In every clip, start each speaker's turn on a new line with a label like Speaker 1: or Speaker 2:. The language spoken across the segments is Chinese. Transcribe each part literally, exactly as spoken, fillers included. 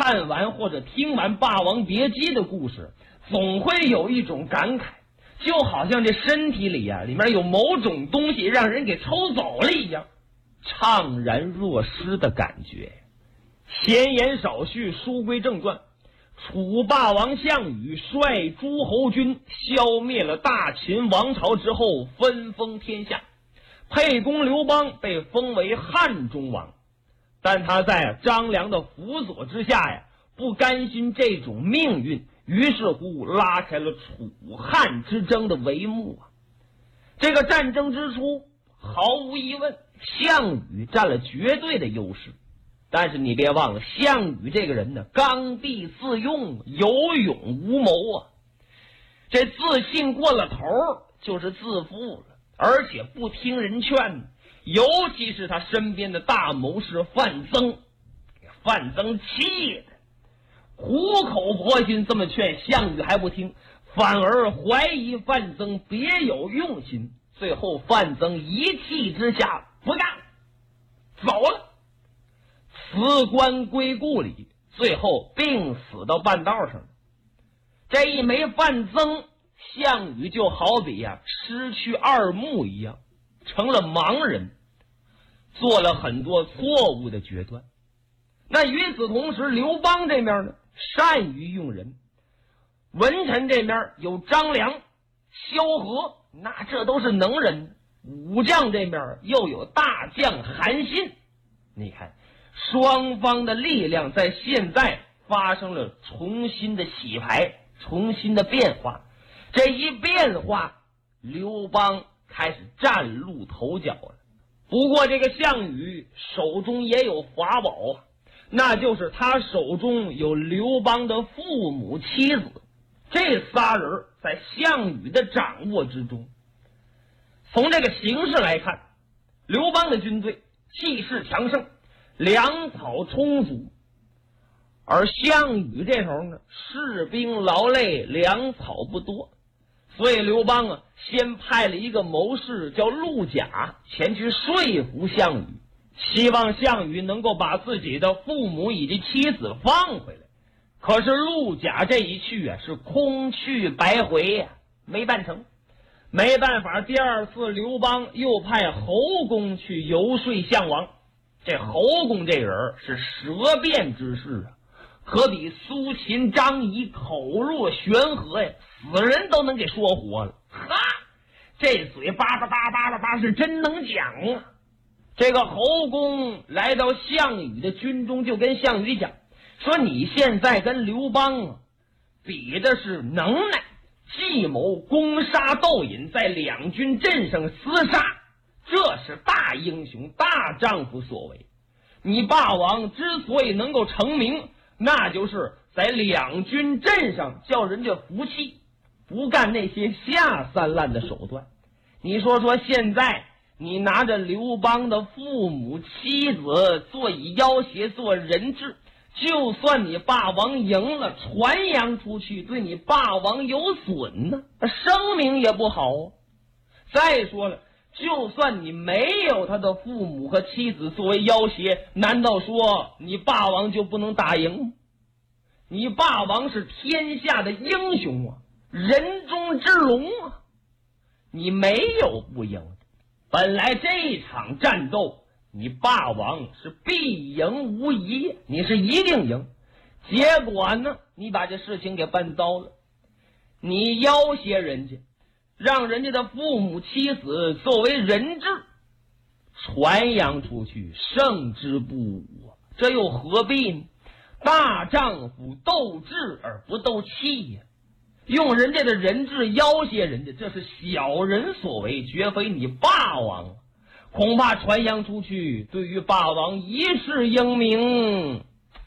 Speaker 1: 看完或者听完《霸王别姬》的故事，总会有一种感慨，就好像这身体里啊，里面有某种东西让人给抽走了一样，怅然若失的感觉。闲言少叙，书归正传。楚霸王项羽率诸侯军消灭了大秦王朝之后，分封天下。沛公刘邦被封为汉中王，但他在张良的辅佐之下呀，不甘心这种命运，于是乎拉开了楚汉之争的帷幕啊。这个战争之初，毫无疑问，项羽占了绝对的优势。但是你别忘了，项羽这个人呢，刚愎自用，有勇无谋啊。这自信过了头就是自负了，而且不听人劝，尤其是他身边的大谋士范增，范增气的苦口婆心这么劝项羽还不听，反而怀疑范增别有用心。最后范增一气之下不干，走了，辞官归故里，最后病死到半道上。这一没范增，项羽就好比呀、啊、失去二目一样，成了盲人，做了很多错误的决断。那与此同时，刘邦这面呢，善于用人。文臣这面有张良、萧何，那这都是能人。武将这面又有大将韩信。你看，双方的力量在现在发生了重新的洗牌，重新的变化。这一变化，刘邦开始崭露头角了。不过这个项羽手中也有法宝啊，那就是他手中有刘邦的父母妻子，这仨人在项羽的掌握之中。从这个形势来看，刘邦的军队气势强盛，粮草充足，而项羽这时候呢，士兵劳累，粮草不多，所以刘邦啊，先派了一个谋士叫陆贾前去说服项羽，希望项羽能够把自己的父母以及妻子放回来。可是陆贾这一去啊，是空去白回呀、啊，没办成。没办法，第二次刘邦又派侯公去游说项王。这侯公这人是舌辩之士啊，可比苏秦、张仪口若悬河呀，死人都能给说活了。哈，这嘴巴巴巴巴巴巴是真能讲啊！这个侯公来到项羽的军中，就跟项羽讲说：“你现在跟刘邦啊，比的是能耐、计谋、攻杀斗隐，在两军阵上厮杀。”这是大英雄大丈夫所为。你霸王之所以能够成名，那就是在两军阵上叫人家服气，不干那些下三滥的手段。你说说现在你拿着刘邦的父母妻子做以要挟做人质，就算你霸王赢了，传扬出去对你霸王有损呢，声名也不好。再说了，就算你没有他的父母和妻子作为要挟，难道说你霸王就不能打赢吗？你霸王是天下的英雄啊，人中之龙啊，你没有不赢的。本来这场战斗你霸王是必赢无疑，你是一定赢。结果呢，你把这事情给办糟了。你要挟人家，让人家的父母妻子作为人质，传扬出去，胜之不武，这又何必呢？大丈夫斗智而不斗气呀、啊！用人家的人质要挟人家，这是小人所为，绝非你霸王。恐怕传扬出去，对于霸王一世英名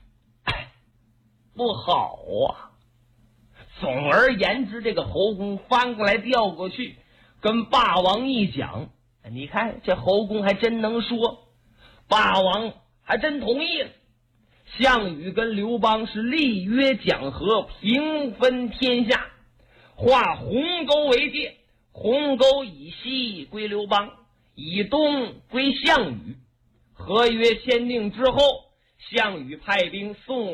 Speaker 1: 不好啊。总而言之，这个侯公翻过来调过去跟霸王一讲，你看这侯公还真能说，霸王还真同意了。项羽跟刘邦是立约讲和，平分天下，划鸿沟为界，鸿沟以西归刘邦，以东归项羽。合约签订之后，项羽派兵送